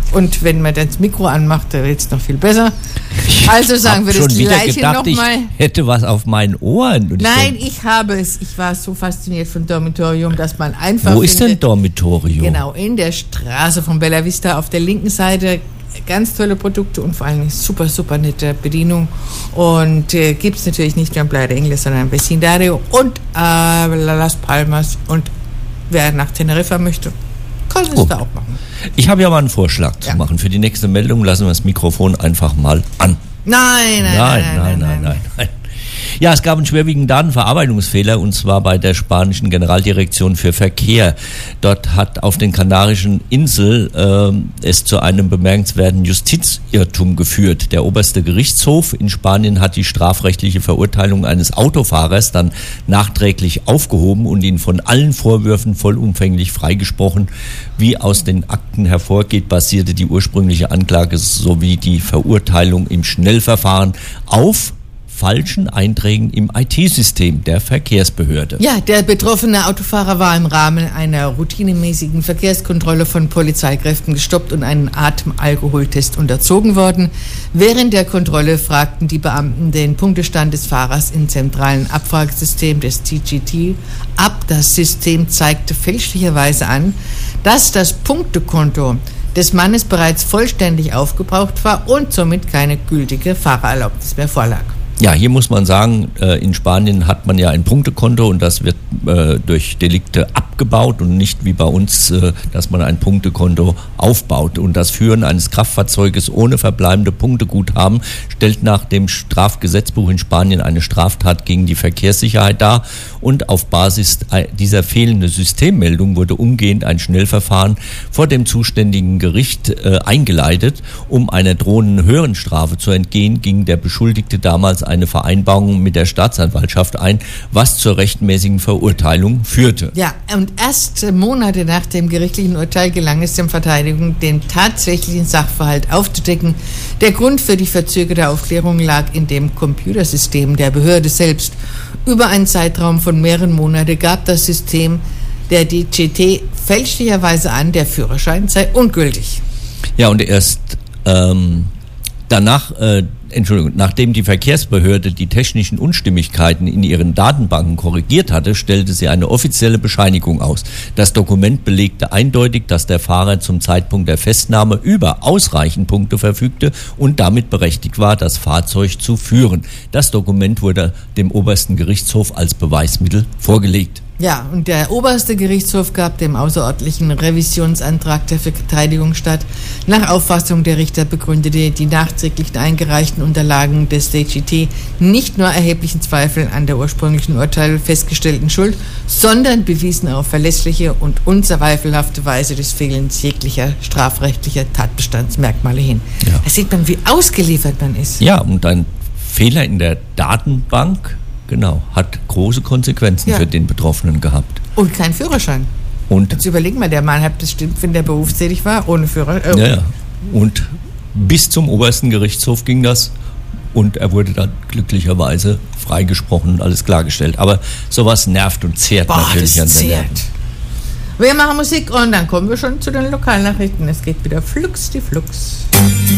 Und wenn man das Mikro anmacht, dann wird es noch viel besser. Also sagen wir das Gleiche nochmal. Ich hätte was auf meinen Ohren. Nein, ich habe es. Ich war so fasziniert von Dormitorium, dass man einfach... Wo ist denn Dormitorium? Genau, in der Straße von Bella Vista auf der linken Seite. Ganz tolle Produkte und vor allem super, super nette Bedienung. Und gibt es natürlich nicht nur in Playa de Ingles, sondern in Vecindario und Las Palmas. Und wer nach Teneriffa möchte, kann es da auch machen. Ich habe ja mal einen Vorschlag zu machen. Für die nächste Meldung lassen wir das Mikrofon einfach mal an. Nein. Ja, es gab einen schwerwiegenden Datenverarbeitungsfehler, und zwar bei der spanischen Generaldirektion für Verkehr. Dort hat auf den Kanarischen Inseln es zu einem bemerkenswerten Justizirrtum geführt. Der oberste Gerichtshof in Spanien hat die strafrechtliche Verurteilung eines Autofahrers dann nachträglich aufgehoben und ihn von allen Vorwürfen vollumfänglich freigesprochen. Wie aus den Akten hervorgeht, basierte die ursprüngliche Anklage sowie die Verurteilung im Schnellverfahren auf falschen Einträgen im IT-System der Verkehrsbehörde. Ja, der betroffene Autofahrer war im Rahmen einer routinemäßigen Verkehrskontrolle von Polizeikräften gestoppt und einen Atemalkoholtest unterzogen worden. Während der Kontrolle fragten die Beamten den Punktestand des Fahrers im zentralen Abfragesystem des TGT ab. Das System zeigte fälschlicherweise an, dass das Punktekonto des Mannes bereits vollständig aufgebraucht war und somit keine gültige Fahrerlaubnis mehr vorlag. Ja, hier muss man sagen, in Spanien hat man ja ein Punktekonto und das wird durch Delikte abgebaut und nicht wie bei uns, dass man ein Punktekonto aufbaut. Und das Führen eines Kraftfahrzeuges ohne verbleibende Punkteguthaben stellt nach dem Strafgesetzbuch in Spanien eine Straftat gegen die Verkehrssicherheit dar. Und auf Basis dieser fehlenden Systemmeldung wurde umgehend ein Schnellverfahren vor dem zuständigen Gericht eingeleitet. Um einer drohenden höheren Strafe zu entgehen, ging der Beschuldigte damals eine Vereinbarung mit der Staatsanwaltschaft ein, was zur rechtmäßigen Verurteilung führte. Ja, und erst Monate nach dem gerichtlichen Urteil gelang es der Verteidigung, den tatsächlichen Sachverhalt aufzudecken. Der Grund für die verzögerte Aufklärung lag in dem Computersystem der Behörde selbst. Über einen Zeitraum von mehreren Monaten gab das System der DGT fälschlicherweise an, der Führerschein sei ungültig. Ja, und erst nachdem die Verkehrsbehörde die technischen Unstimmigkeiten in ihren Datenbanken korrigiert hatte, stellte sie eine offizielle Bescheinigung aus. Das Dokument belegte eindeutig, dass der Fahrer zum Zeitpunkt der Festnahme über ausreichend Punkte verfügte und damit berechtigt war, das Fahrzeug zu führen. Das Dokument wurde dem obersten Gerichtshof als Beweismittel vorgelegt. Ja, und der oberste Gerichtshof gab dem außerordentlichen Revisionsantrag der Verteidigung statt. Nach Auffassung der Richter begründete die nachträglich eingereichten Unterlagen des DGT nicht nur erheblichen Zweifel an der ursprünglichen Urteil festgestellten Schuld, sondern bewiesen auch verlässliche und unzweifelhafte Weise des Fehlens jeglicher strafrechtlicher Tatbestandsmerkmale hin. Ja. Da sieht man, wie ausgeliefert man ist. Ja, und ein Fehler in der Datenbank, genau, hat große Konsequenzen für den Betroffenen gehabt. Und kein Führerschein. Und jetzt überleg mal, der Mann hat bestimmt, wenn der berufstätig war, ohne Führerschein. Ja. Und bis zum obersten Gerichtshof ging das und er wurde dann glücklicherweise freigesprochen und alles klargestellt. Aber sowas nervt und zehrt natürlich an den Nerven. Wir machen Musik und dann kommen wir schon zu den Lokalnachrichten. Es geht wieder flugs die Flux.